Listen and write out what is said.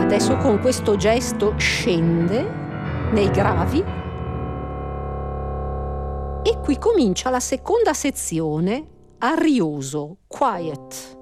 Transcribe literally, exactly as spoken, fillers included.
Adesso con questo gesto scende nei gravi e qui comincia la seconda sezione, arioso, quiet.